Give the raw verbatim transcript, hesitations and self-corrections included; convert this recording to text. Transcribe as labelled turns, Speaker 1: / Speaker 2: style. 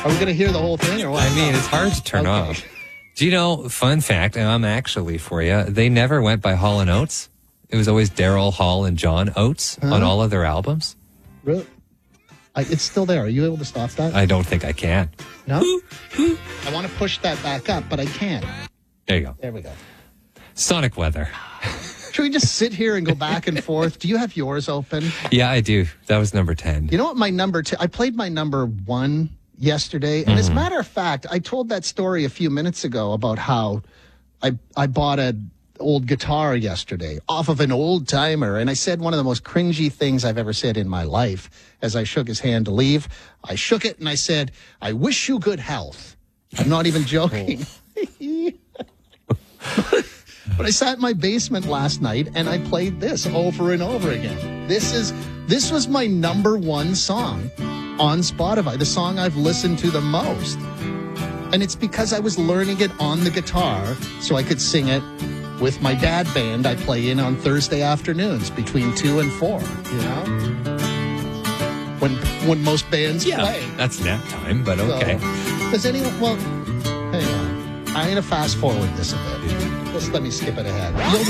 Speaker 1: Are we going to hear the whole thing or what?
Speaker 2: I mean, it's hard to turn
Speaker 1: Okay.
Speaker 2: off. Do you know, fun fact, and I'm actually for you, they never went by Hall and Oates. It was always Daryl Hall and John Oates
Speaker 1: Huh?
Speaker 2: on all of their albums.
Speaker 1: Really? I, it's still there. Are you able to stop that?
Speaker 2: I don't think I can.
Speaker 1: No? I want to push that back up, but I can't.
Speaker 2: There you go.
Speaker 1: There we go.
Speaker 2: Sonic weather.
Speaker 1: Should we just sit here and go back and forth? Do you have yours open?
Speaker 2: Yeah, I do. That was number ten.
Speaker 1: You know what my number two, I played my number one yesterday. And
Speaker 2: Mm-hmm.
Speaker 1: as a matter of fact, I told that story a few minutes ago about how I, I bought an old guitar yesterday off of an old timer. And I said one of the most cringy things I've ever said in my life as I shook his hand to leave. I shook it and I said, I wish you good health. I'm not even joking. But I sat in my basement last night and I played this over and over again. This is this was my number one song on Spotify, the song I've listened to the most. And it's because I was learning it on the guitar so I could sing it with my dad band I play in on Thursday afternoons between two and four, you know? When when most bands
Speaker 2: Yeah,
Speaker 1: play.
Speaker 2: that's nap time, but
Speaker 1: So,
Speaker 2: okay.
Speaker 1: does anyone, well, hang on. I'm going to fast forward this a bit. Just let me skip it ahead. You'll